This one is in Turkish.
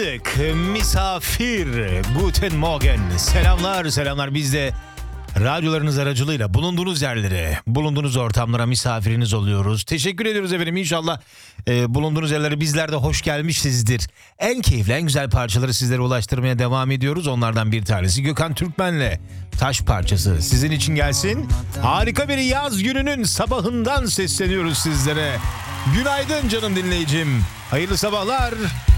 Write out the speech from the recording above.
Misafir Guten Morgen. Selamlar biz de radyolarınız aracılığıyla bulunduğunuz yerlere, bulunduğunuz ortamlara misafiriniz oluyoruz. Teşekkür ediyoruz efendim. İnşallah bulunduğunuz yerlere bizler de hoş gelmişizdir. En keyifli, en güzel parçaları sizlere ulaştırmaya devam ediyoruz. Onlardan bir tanesi Gökhan Türkmen'le Taş parçası sizin için gelsin. Harika bir yaz gününün sabahından sesleniyoruz sizlere. Günaydın canım dinleyicim. Hayırlı sabahlar.